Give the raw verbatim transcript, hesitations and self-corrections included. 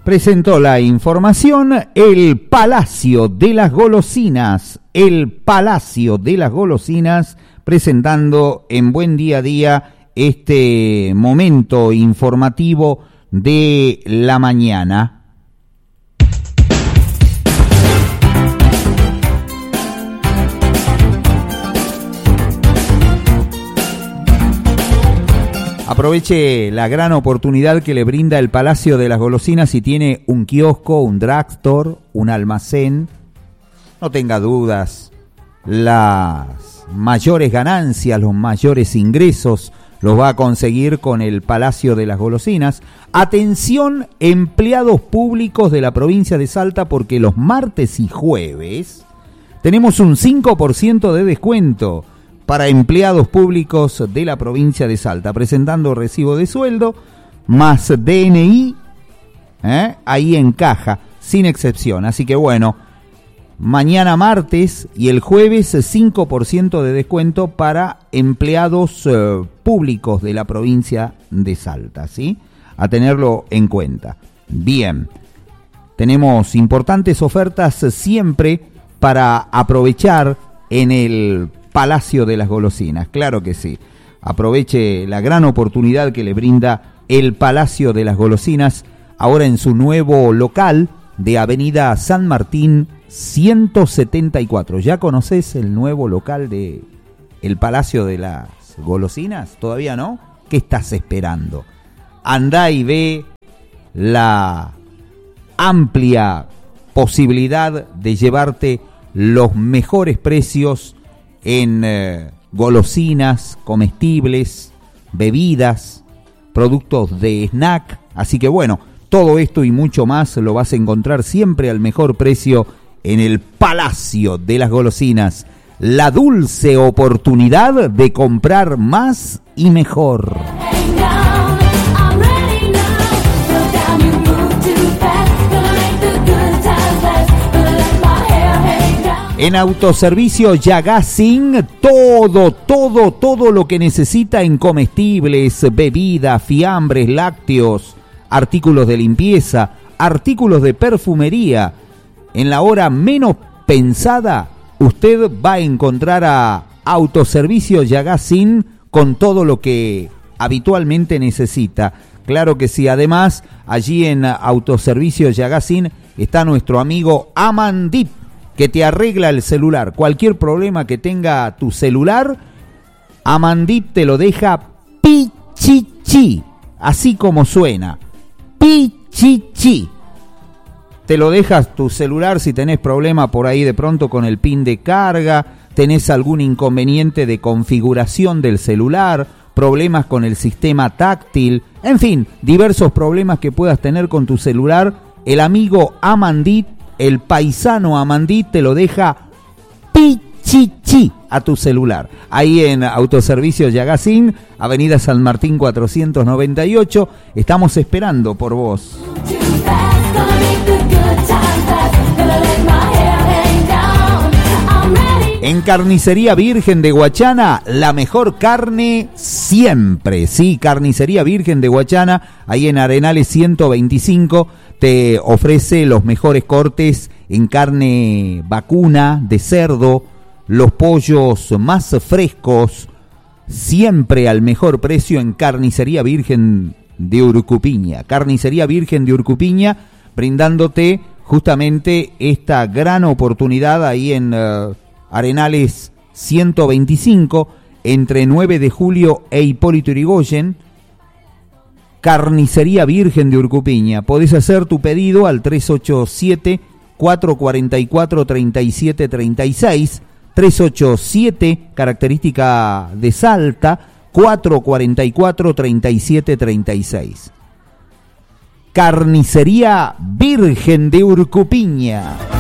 presentó la información el Palacio de las Golosinas, el Palacio de las Golosinas, presentando en Buen Día a Día este momento informativo de la mañana. Aproveche la gran oportunidad que le brinda el Palacio de las Golosinas si tiene un kiosco, un drugstore, un almacén. No tenga dudas, las mayores ganancias, los mayores ingresos los va a conseguir con el Palacio de las Golosinas. Atención, empleados públicos de la provincia de Salta, porque los martes y jueves tenemos un cinco por ciento de descuento para empleados públicos de la provincia de Salta, presentando recibo de sueldo más D N I, ¿eh? ahí en caja, sin excepción. Así que bueno, mañana martes y el jueves cinco por ciento de descuento para empleados eh, públicos de la provincia de Salta, ¿sí? A tenerlo en cuenta. Bien, tenemos importantes ofertas siempre para aprovechar en el Palacio de las Golosinas, claro que sí. Aproveche la gran oportunidad que le brinda el Palacio de las Golosinas, ahora en su nuevo local de Avenida San Martín ciento setenta y cuatro. ¿Ya conoces el nuevo local de el Palacio de las Golosinas? ¿Todavía no? ¿Qué estás esperando? Andá y ve la amplia posibilidad de llevarte los mejores precios en eh, golosinas, comestibles, bebidas, productos de snack. Así que bueno, todo esto y mucho más lo vas a encontrar siempre al mejor precio en el Palacio de las Golosinas. La dulce oportunidad de comprar más y mejor. En Autoservicio Yagazin, todo, todo, todo lo que necesita en comestibles, bebidas, fiambres, lácteos, artículos de limpieza, artículos de perfumería. En la hora menos pensada, usted va a encontrar a Autoservicio Yagazin con todo lo que habitualmente necesita. Claro que sí. Además, allí en Autoservicio Yagazin está nuestro amigo Amandip, que te arregla el celular. Cualquier problema que tenga tu celular, Amandip te lo deja pichichi, así como suena, pichichi. Te lo dejas tu celular si tenés problema por ahí de pronto con el pin de carga, tenés algún inconveniente de configuración del celular, problemas con el sistema táctil, en fin, diversos problemas que puedas tener con tu celular. El amigo Amandit, el paisano Amandit, te lo deja pichichi a tu celular. Ahí en Autoservicio Yagazin, Avenida San Martín cuatrocientos noventa y ocho, estamos esperando por vos. En Carnicería Virgen de Guachana, la mejor carne siempre. Sí, Carnicería Virgen de Guachana, ahí en Arenales ciento veinticinco, te ofrece los mejores cortes en carne vacuna, de cerdo, los pollos más frescos, siempre al mejor precio en Carnicería Virgen de Urcupiña. Carnicería Virgen de Urcupiña, brindándote justamente esta gran oportunidad ahí en uh, Arenales ciento veinticinco, entre nueve de julio e Hipólito Yrigoyen. Carnicería Virgen de Urcupiña. Podés hacer tu pedido al tres ocho siete, cuatro cuatro cuatro, tres siete tres seis, tres ocho siete, característica de Salta, cuatro cuatro cuatro, tres siete tres seis. Carnicería Virgen de Urcupiña.